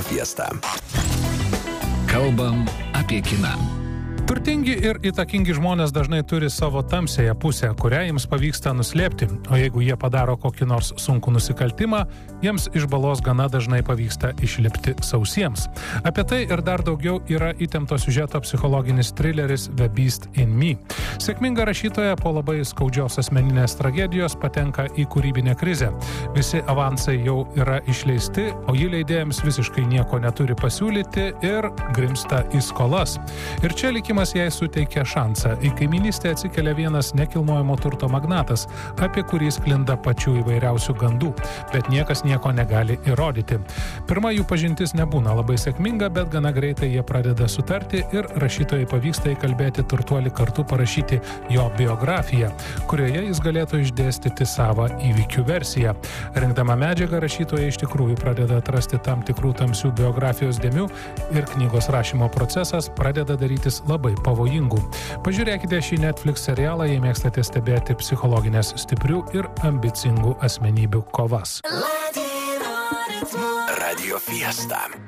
Fiesta. Kalbam apie kiną. Turtingi ir įtakingi žmonės dažnai turi savo tamsiąją pusę, kurią jiems pavyksta nuslėpti, o jeigu jie padaro kokį nors sunkų nusikaltimą, jiems iš balos gana dažnai pavyksta išlipti sausiems. Apie tai ir dar daugiau yra įtempto siužeto psichologinis trileris The Beast in Me. Sėkminga rašytoja po labai skaudžios asmeninės tragedijos patenka į kūrybinę krizę. Visi avansai jau yra išleisti, o ji leidėjams visiškai nieko neturi pasiūlyti ir grimsta į skolas. Ir čia likimas jai suteikia šansą. Į kaiminystę atsikelia vienas nekilnojamo turto magnatas, apie kurį sklinda pačių įvairiausių gandų, bet niekas nieko negali įrodyti. Pirma jų pažintis nebūna labai sėkminga, bet gana greitai jie pradeda sutarti ir rašytojai pavyksta įkalbėti turtuolį kartu parašyti jo biografiją, kurioje jis galėtų išdėstyti savo įvykių versiją. Rinkdama medžiagą, rašytoja iš tikrųjų pradeda atrasti tam tikrų tamsių biografijos dėmių ir knygos rašymo procesas pradeda darytis labai pavojingų. Pažiūrėkite šį Netflix serialą, jei mėgstate stebėti psichologinės stiprių ir ambicingų asmenybių kovas. Radio Fiesta.